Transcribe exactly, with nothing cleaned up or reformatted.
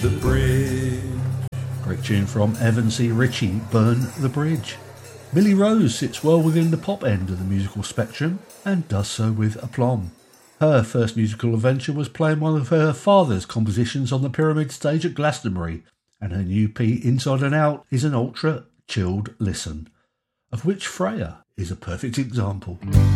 the bridge. Great tune from Evan C. Ritchie, Burn the Bridge. Millie Rose sits well within the pop end of the musical spectrum and does so with aplomb. Her first musical adventure was playing one of her father's compositions on the Pyramid stage at Glastonbury, and her new P Inside and Out is an ultra chilled listen, of which Freya is a perfect example.